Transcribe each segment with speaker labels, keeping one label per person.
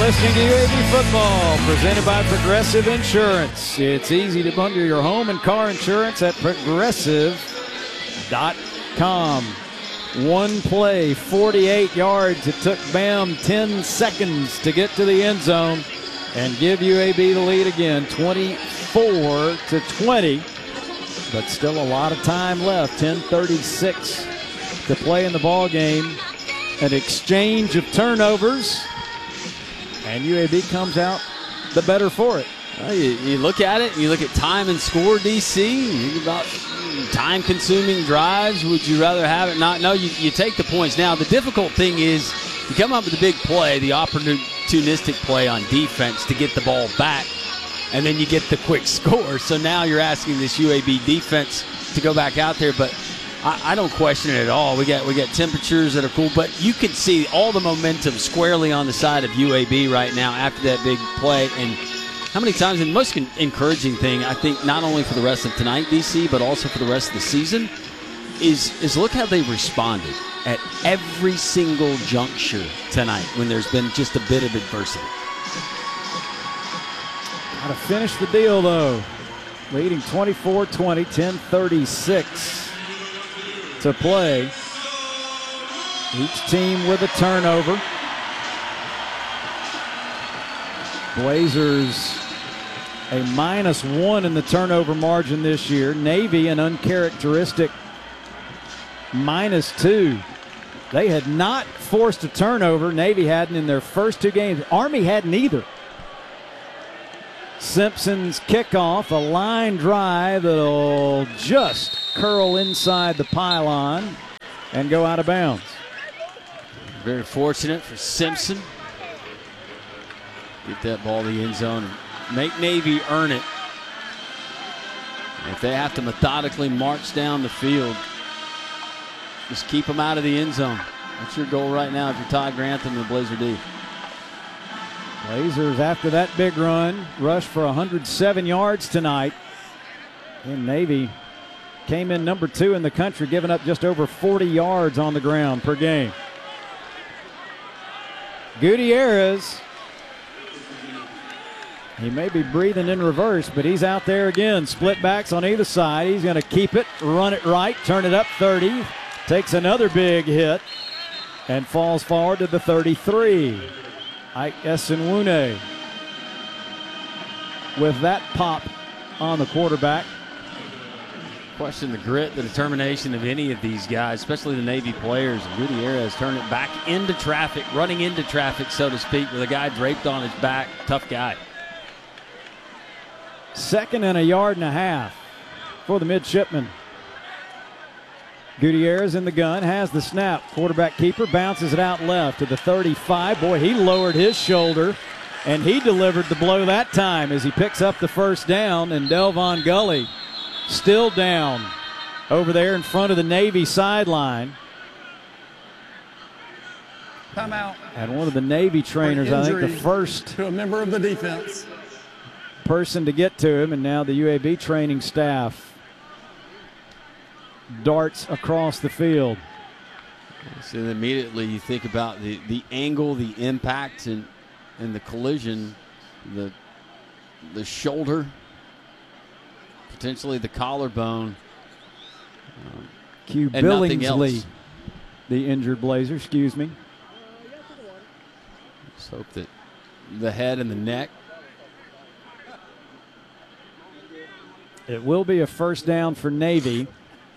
Speaker 1: listening to UAB Football, presented by Progressive Insurance. It's easy to bundle your home and car insurance at Progressive.com. One play, 48 yards. It took Bam 10 seconds to get to the end zone and give UAB the lead again, 24-20. But still a lot of time left, 10:36 to play in the ball game. An exchange of turnovers, and UAB comes out the better for it.
Speaker 2: Well, you look at it, you look at time and score, DC. You think about time-consuming drives. Would you rather have it not? No, you take the points. Now, the difficult thing is you come up with a big play, the opportunistic play on defense to get the ball back, and then you get the quick score. So now you're asking this UAB defense to go back out there, but I don't question it at all. We got temperatures that are cool, but you can see all the momentum squarely on the side of UAB right now after that big play. And how many times, and the most encouraging thing, I think, not only for the rest of tonight, DC, but also for the rest of the season, is look how they responded at every single juncture tonight when there's been just a bit of adversity.
Speaker 1: Got to finish the deal, though. Leading 24-20, 10:36 to play. Each team with a turnover. Blazers a -1 in the turnover margin this year. Navy an uncharacteristic -2. They had not forced a turnover. Navy hadn't in their first two games. Army hadn't either. Simpson's kickoff, a line drive that'll just curl inside the pylon and go out of bounds.
Speaker 2: Very fortunate for Simpson. Get that ball to the end zone and make Navy earn it. And if they have to methodically march down the field, just keep them out of the end zone. That's your goal right now if you're Todd Grantham and the Blazer D.
Speaker 1: Blazers, after that big run, rushed for 107 yards tonight. And Navy came in number 2 in the country, giving up just over 40 yards on the ground per game. Gutierrez, he may be breathing in reverse, but he's out there again. Split backs on either side. He's going to keep it, run it right, turn it up 30. Takes another big hit and falls forward to the 33. Ike Esenwune with that pop on the quarterback.
Speaker 2: Question the grit, the determination of any of these guys, especially the Navy players. Gutierrez turned it back into traffic, running into traffic, so to speak, with a guy draped on his back. Tough guy.
Speaker 1: 2nd and 1.5 yards for the midshipman. Gutierrez in the gun, has the snap. Quarterback keeper bounces it out left to the 35. Boy, he lowered his shoulder, and he delivered the blow that time as he picks up the first down, and Delvon Gully still down over there in front of the Navy sideline.
Speaker 3: Timeout.
Speaker 1: And one of the Navy trainers, I think the first
Speaker 3: to a member of the defense
Speaker 1: person to get to him, and now the UAB training staff darts across the field.
Speaker 2: So immediately you think about the angle, the impact, and the collision, the shoulder, potentially the collarbone.
Speaker 1: Q Billingsley, the injured Blazer, excuse me.
Speaker 2: Let's hope that the head and the neck.
Speaker 1: It will be a first down for Navy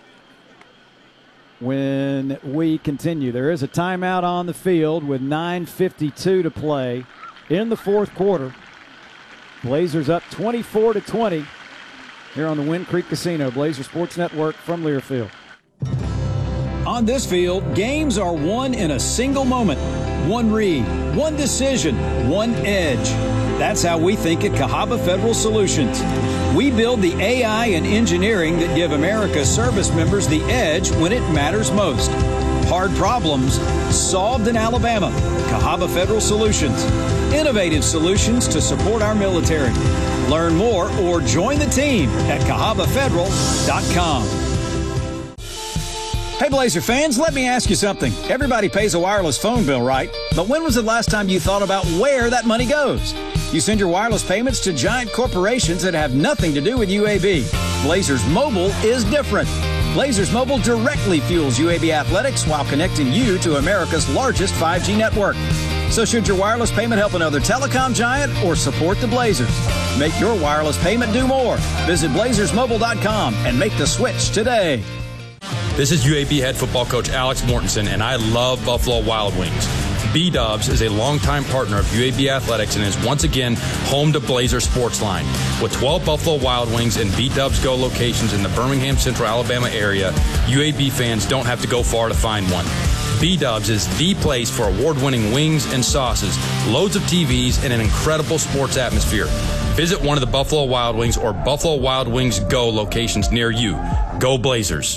Speaker 1: when we continue. There is a timeout on the field with 9:52 to play in the fourth quarter. Blazers up 24-20 here on the Wind Creek Casino Blazer Sports Network from Learfield.
Speaker 4: On this field, games are won in a single moment. One read, one decision, one edge. That's how we think at Cahaba Federal Solutions. We build the AI and engineering that give America's service members the edge when it matters most. Hard problems solved in Alabama. Cahaba Federal Solutions. Innovative solutions to support our military. Learn more or join the team at CahabaFederal.com. Hey, Blazer fans, let me ask you something. Everybody pays a wireless phone bill, right? But when was the last time you thought about where that money goes? You send your wireless payments to giant corporations that have nothing to do with UAB. Blazers Mobile is different. Blazers Mobile directly fuels UAB athletics while connecting you to America's largest 5G network. So should your wireless payment help another telecom giant or support the Blazers? Make your wireless payment do more. Visit blazersmobile.com and make the switch today.
Speaker 5: This is UAB head football coach Alex Mortensen, and I love Buffalo Wild Wings. B-Dubs is a longtime partner of UAB Athletics and is once again home to Blazer Sportsline. With 12 Buffalo Wild Wings and B-Dubs Go locations in the Birmingham, Central Alabama area, UAB fans don't have to go far to find one. B-Dubs is the place for award-winning wings and sauces, loads of TVs, and an incredible sports atmosphere. Visit one of the Buffalo Wild Wings or Buffalo Wild Wings Go locations near you. Go Blazers!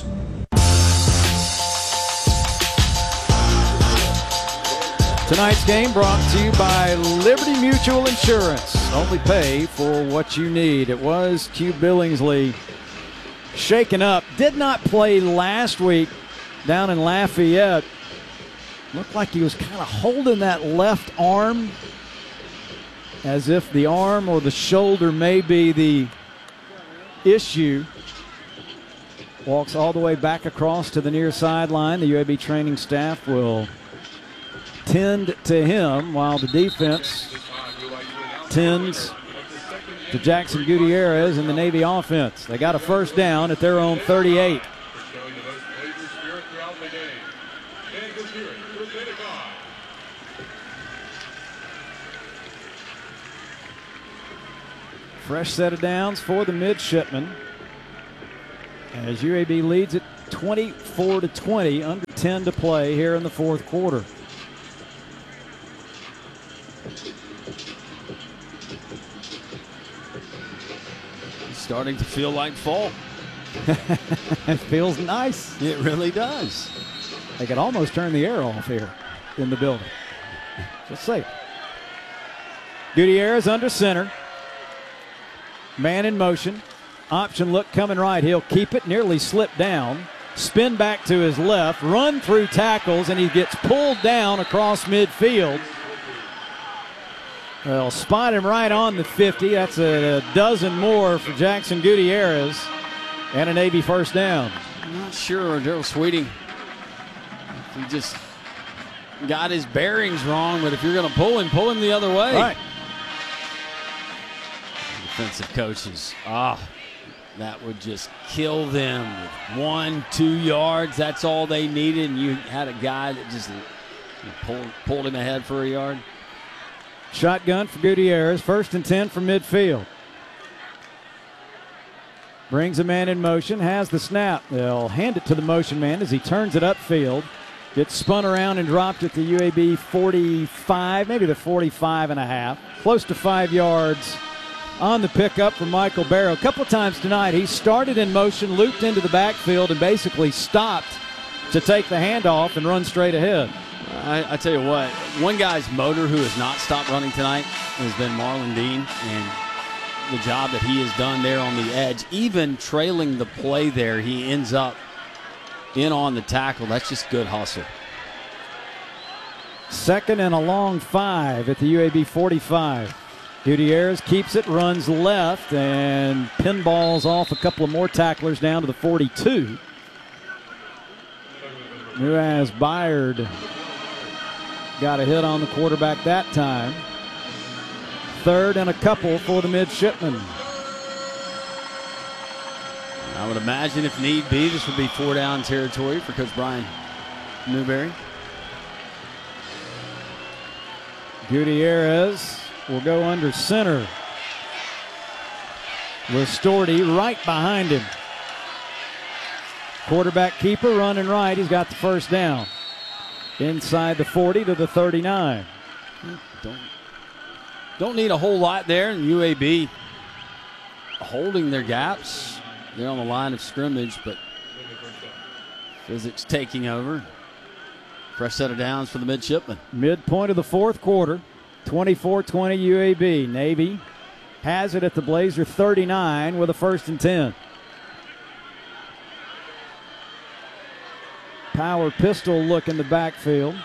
Speaker 1: Tonight's game brought to you by Liberty Mutual Insurance. Only pay for what you need. It was Q Billingsley shaken up. Did not play last week down in Lafayette. Looked like he was kind of holding that left arm as if the arm or the shoulder may be the issue. Walks all the way back across to the near sideline. The UAB training staff will tend to him while the defense tends to Jackson Gutierrez and the Navy offense. They got a first down at their own 38. Fresh set of downs for the midshipmen as UAB leads it 24-20, under 10 to play here in the fourth quarter.
Speaker 2: Starting to feel like fall.
Speaker 1: It feels nice.
Speaker 2: It really does.
Speaker 1: They could almost turn the air off here in the building. Just say it. Gutierrez under center. Man in motion. Option look coming right. He'll keep it. Nearly slipped down. Spin back to his left. Run through tackles, and he gets pulled down across midfield. They'll spot him right on the 50. That's a dozen more for Jackson Gutierrez. And a Navy first down.
Speaker 2: I'm not sure, Daryl Sweeting. He just got his bearings wrong, but if you're going to pull him the other way.
Speaker 1: Right.
Speaker 2: Defensive coaches, that would just kill them. 1-2 yards, that's all they needed, and you had a guy that just pulled him ahead for a yard.
Speaker 1: Shotgun for Gutierrez. First and 10 from midfield. Brings a man in motion. Has the snap. They'll hand it to the motion man as he turns it upfield. Gets spun around and dropped at the UAB 45, maybe the 45 and a half. Close to 5 yards on the pickup from Michael Barrow. A couple times tonight he started in motion, looped into the backfield, and basically stopped to take the handoff and run straight ahead.
Speaker 2: I tell you what, one guy's motor who has not stopped running tonight has been Marlon Dean, and the job that he has done there on the edge, even trailing the play there, he ends up in on the tackle. That's just good hustle.
Speaker 1: Second and a long 5 at the UAB 45. Gutierrez keeps it, runs left, and pinballs off a couple of more tacklers down to the 42. Nuaz Byard got a hit on the quarterback that time. Third and a couple for the midshipmen.
Speaker 2: I would imagine if need be, this would be 4-down territory for Coach Brian Newberry.
Speaker 1: Gutierrez will go under center with Storty right behind him. Quarterback keeper running right. He's got the first down. Inside the 40 to the 39.
Speaker 2: Don't need a whole lot there. And UAB holding their gaps. They're on the line of scrimmage, but physics taking over. Fresh set of downs for the midshipmen.
Speaker 1: Midpoint of the fourth quarter. 24-20 UAB. Navy has it at the Blazer 39 with a first and 10. Power pistol look in the backfield.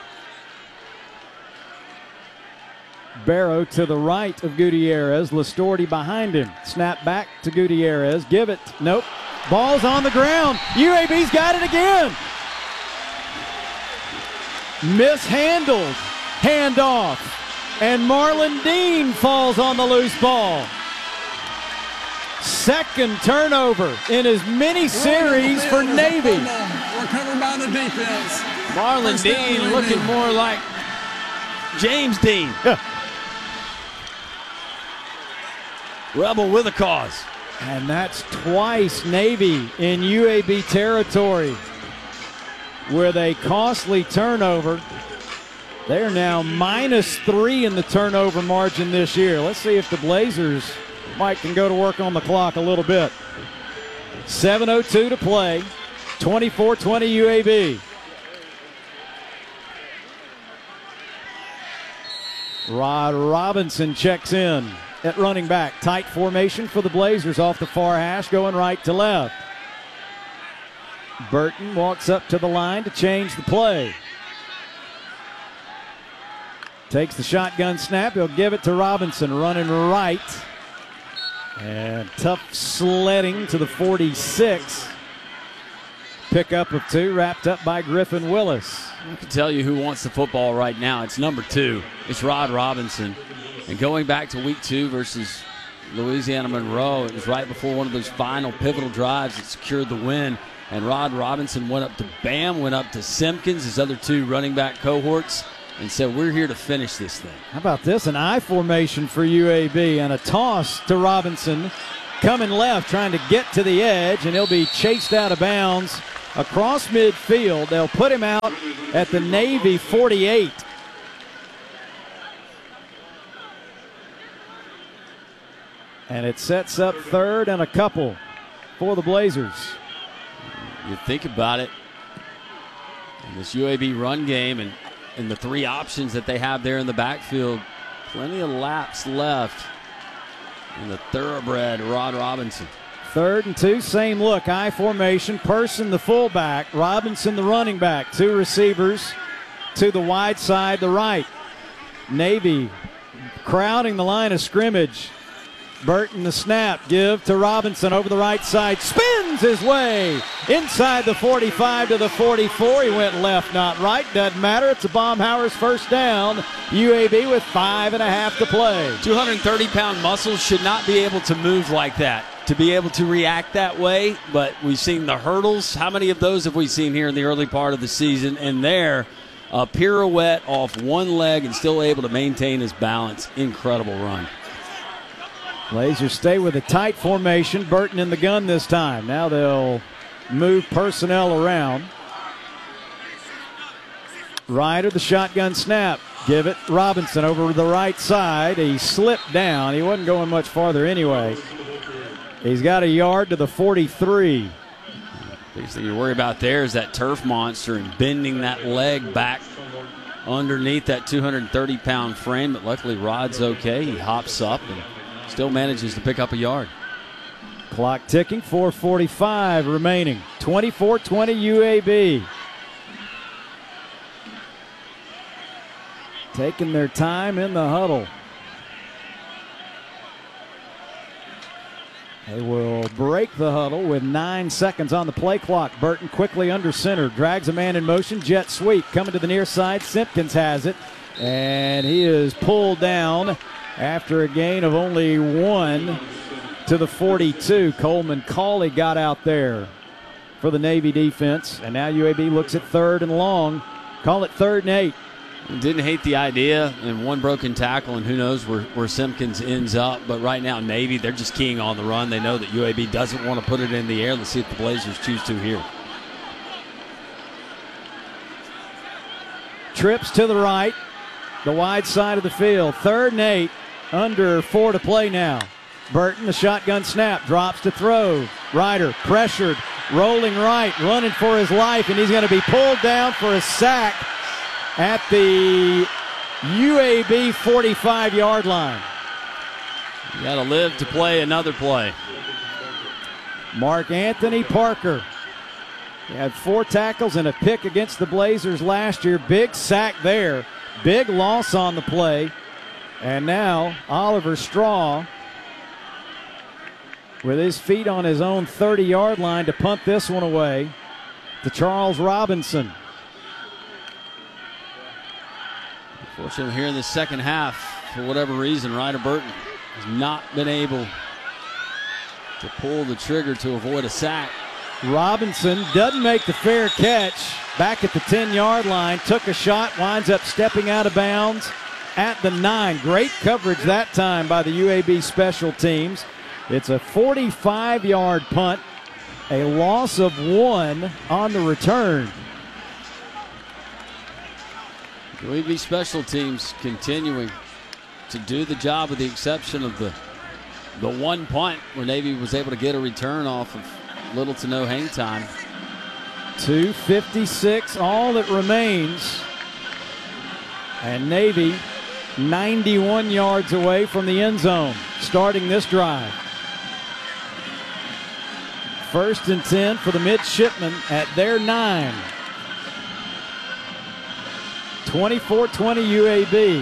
Speaker 1: Barrow to the right of Gutierrez. Lastorti behind him. Snap back to Gutierrez. Give it. Nope. Ball's on the ground. UAB's got it again. Mishandled. Handoff. And Marlon Dean falls on the loose ball. Second turnover in as many series for Navy.
Speaker 3: Recovered by the defense.
Speaker 2: Marlon Dean looking more like James Dean. Rebel with a cause.
Speaker 1: And that's twice Navy in UAB territory with a costly turnover. They're now -3 in the turnover margin this year. Let's see if the Blazers can go to work on the clock a little bit. 7:02 to play. 24-20 UAB. Rod Robinson checks in at running back. Tight formation for the Blazers off the far hash, going right to left. Burton walks up to the line to change the play. Takes the shotgun snap. He'll give it to Robinson, running right. And tough sledding to the 46. Pickup of 2, wrapped up by Griffin Willis.
Speaker 2: I can tell you who wants the football right now. It's number 2. It's Rod Robinson. And going back to week 2 versus Louisiana Monroe, it was right before one of those final pivotal drives that secured the win. And Rod Robinson went up to Bam, went up to Simpkins, his other 2 running back cohorts, and said, we're here to finish this thing.
Speaker 1: How about this? An I formation for UAB and a toss to Robinson. Coming left, trying to get to the edge, and he'll be chased out of bounds across midfield. They'll put him out at the Navy 48. And it sets up 3rd and a couple for the Blazers.
Speaker 2: You think about it, in this UAB run game and the 3 options that they have there in the backfield, plenty of laps left in the thoroughbred Rod Robinson.
Speaker 1: 3rd and 2, same look, I formation. Person the fullback, Robinson the running back. 2 receivers to the wide side, the right. Navy crowding the line of scrimmage. Burton the snap, give to Robinson over the right side, spins his way inside the 45 to the 44. He went left, not right, doesn't matter. It's a Baumhauer's first down. UAB with 5.5 to play.
Speaker 2: 230-pound muscles should not be able to move like that, to be able to react that way, but we've seen the hurdles. How many of those have we seen here in the early part of the season? And there, a pirouette off one leg and still able to maintain his balance. Incredible run.
Speaker 1: Blazers stay with a tight formation. Burton in the gun this time. Now they'll move personnel around. Ryder, the shotgun snap. Give it Robinson over the right side. He slipped down. He wasn't going much farther anyway. He's got a yard to the 43.
Speaker 2: Biggest thing you worry about there is that turf monster and bending that leg back underneath that 230-pound frame. But luckily Rod's okay. He hops up and still manages to pick up a yard.
Speaker 1: Clock ticking, 4:45 remaining. 24-20 UAB. Taking their time in the huddle. They will break the huddle with 9 seconds on the play clock. Burton quickly under center, drags a man in motion, jet sweep coming to the near side. Simpkins has it, and he is pulled down after a gain of only 1 to the 42. Coleman Cawley got out there for the Navy defense, and now UAB looks at 3rd and long. Call it 3rd and 8.
Speaker 2: Didn't hate the idea, and one broken tackle, and who knows where Simpkins ends up. But right now, Navy, they're just keying on the run. They know that UAB doesn't want to put it in the air. Let's see if the Blazers choose to here.
Speaker 1: Trips to the right, the wide side of the field. 3rd and 8, under 4 to play now. Burton, the shotgun snap, drops to throw. Ryder pressured, rolling right, running for his life, and he's going to be pulled down for a sack at the UAB 45-yard line.
Speaker 2: You got to live to play another play.
Speaker 1: Mark Anthony Parker He had 4 tackles and a pick against the Blazers last year. Big sack there. Big loss on the play. And now Oliver Straw with his feet on his own 30-yard line to punt this one away to Charles Robinson.
Speaker 2: Fortunately, here in the second half, for whatever reason, Ryder Burton has not been able to pull the trigger to avoid a sack.
Speaker 1: Robinson doesn't make the fair catch back at the 10-yard line. Took a shot, winds up stepping out of bounds at the 9. Great coverage that time by the UAB special teams. It's a 45-yard punt, a loss of 1 on the return.
Speaker 2: UAB special teams continuing to do the job with the exception of the one punt where Navy was able to get a return off of little to no hang time.
Speaker 1: 2:56, all that remains. And Navy 91 yards away from the end zone, starting this drive. 1st and 10 for the midshipmen at their 9. 24-20 UAB.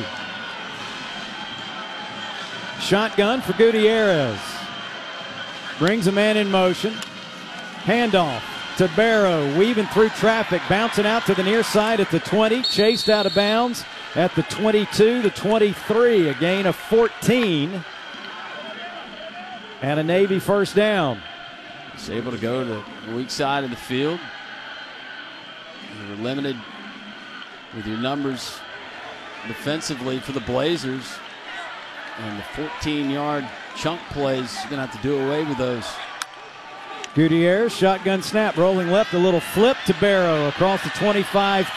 Speaker 1: Shotgun for Gutierrez. Brings a man in motion. Handoff to Barrow, weaving through traffic, bouncing out to the near side at the 20, chased out of bounds at the 22, the 23, a gain of 14, and a Navy first down.
Speaker 2: He's able to go to the weak side of the field. You're limited with your numbers defensively for the Blazers, and the 14-yard chunk plays, you're going to have to do away with those.
Speaker 1: Gutierrez, shotgun snap, rolling left, a little flip to Barrow across the 25.